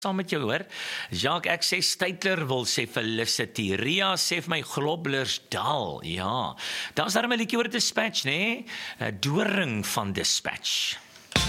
saam met jou hoor. Jacques, ek sê Steytler wil sê Felicity. Ria sê vir my Groblersdal. Ja, daar is daar 'n liedjie oor Dispatch, né? Doring van Dispatch.